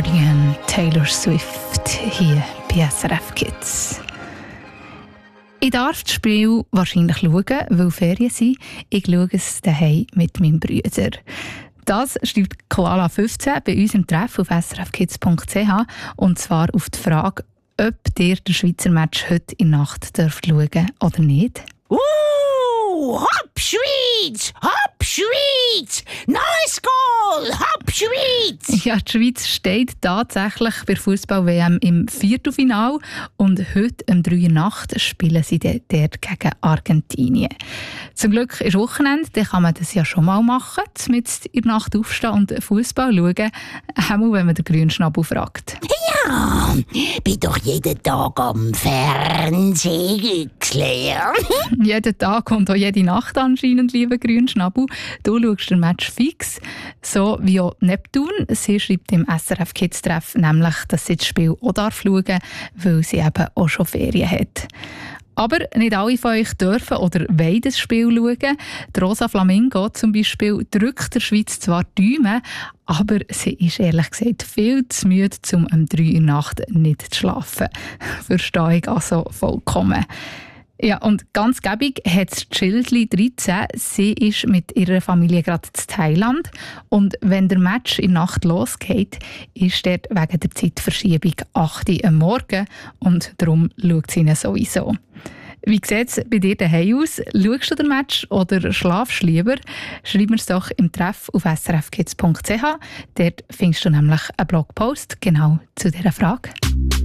Guardian, Taylor Swift hier bei SRF Kids. Ich darf das Spiel wahrscheinlich schauen, weil Ferien sind. Ich schaue es daheim mit meinem Bruder. Das schreibt Koala 15 bei uns im Treff auf srfkids.ch, und zwar auf die Frage, ob ihr den Schweizer Match heute in der Nacht schauen dürft oder nicht. Hopp Schweiz! Hopp Schweiz! Nice goal! Hopp Schweiz! Ja, die Schweiz steht tatsächlich bei der Fußball-WM im Viertelfinale und heute um 3 Uhr Nacht spielen sie dort gegen Argentinien. Zum Glück ist Wochenende, dann kann man das ja schon mal machen, mit in der Nacht aufstehen und Fußball schauen, auch wenn man den grünen Schnabel fragt. Ja, bin doch jeden Tag am Fernsehen geklärt. Jeden Tag und auch jede Nacht anscheinend, lieber Grünschnabel. Du schaust den Match fix, so wie auch Neptun. Sie schreibt im SRF Kids Treff nämlich, dass sie das Spiel auch schauen darf, weil sie eben auch schon Ferien hat. Aber nicht alle von euch dürfen oder wollen das Spiel schauen. Die Rosa Flamingo zum Beispiel drückt der Schweiz zwar die Daumen, aber sie ist ehrlich gesagt viel zu müde, um um 3 Uhr Nacht nicht zu schlafen. Verstehe ich also vollkommen. Ja, und ganz gäbig hat es Childli 13. Sie ist mit ihrer Familie gerade in Thailand. Und wenn der Match in der Nacht losgeht, ist dort wegen der Zeitverschiebung 8 Uhr am Morgen. Und darum schaut sie ihn sowieso. Wie sieht es bei dir daheim aus? Schaust du den Match oder schlafst du lieber? Schreib mir es doch im Treff auf srfkids.ch. Dort findest du nämlich einen Blogpost genau zu dieser Frage.